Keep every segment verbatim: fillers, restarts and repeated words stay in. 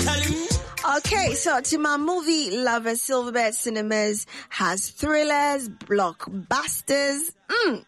Okay, so to my movie lovers, Silverbird Cinemas has thrillers, blockbusters, mm,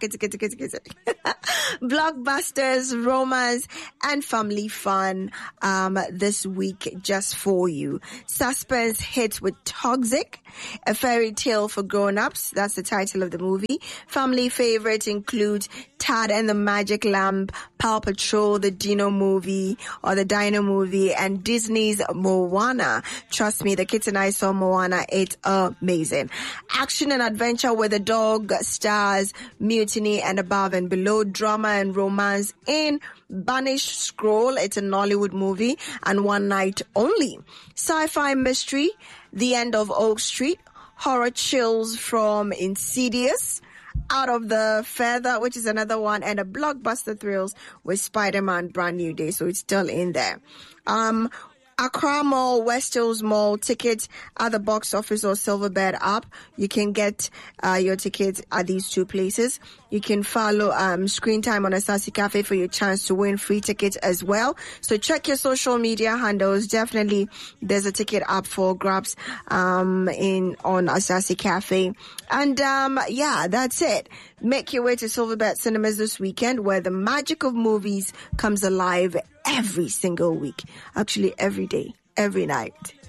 blockbusters, romance, and family fun um, this week just for you. Suspense hits with Toxic, a fairy tale for grown-ups. That's the title of the movie. Family favorites include Tad and the Magic Lamp, Paw Patrol, the Dino movie, or the Dino movie, and Disney's Moana. Trust me, the kids and I saw Moana. It's amazing. Action and adventure with a dog stars Mutiny and Above and Below, drama and romance in Banished Scroll. It's a Nollywood movie and one night only. Sci-fi mystery, The End of Oak Street, horror chills from Insidious, Out of the Feather, which is another one, and a blockbuster thrills with Spider-Man Brand New Day. So it's still in there. Um, Accra Mall, West Hills Mall, tickets at the box office or Silverbird app. You can get uh, your tickets at these two places. You can follow um, Screen Time on Asasi Cafe for your chance to win free tickets as well. So check your social media handles. Definitely, there's a ticket app for grabs um, in on Asasi Cafe. And um, yeah, that's it. Make your way to Silverbird Cinemas this weekend, where the magic of movies comes alive every single week. Actually, every day, every night.